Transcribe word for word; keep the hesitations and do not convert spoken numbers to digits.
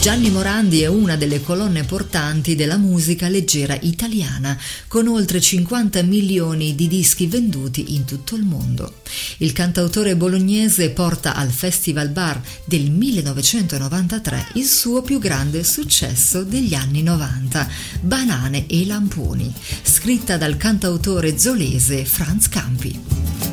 Gianni Morandi è una delle colonne portanti della musica leggera italiana, con oltre cinquanta milioni di dischi venduti in tutto il mondo. Il cantautore bolognese porta al Festival Bar del millenovecentonovantatré il suo più grande successo degli anni novanta, Banane e lamponi, scritta dal cantautore zolese Franz Campi.